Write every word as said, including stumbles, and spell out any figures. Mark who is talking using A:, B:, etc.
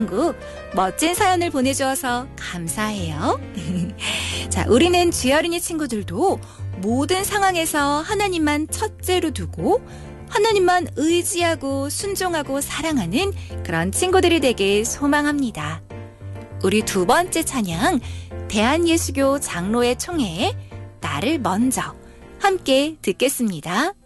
A: 친구, 멋진 사연을 보내주어서 감사해요. 자, 우리는 쥐어린이 친구들도 모든 상황에서 하나님만 첫째로 두고 하나님만 의지하고 순종하고 사랑하는 그런 친구들이 되길 소망합니다. 우리 두 번째 찬양, 대한예수교 장로의 총회에 나를 먼저 함께 듣겠습니다.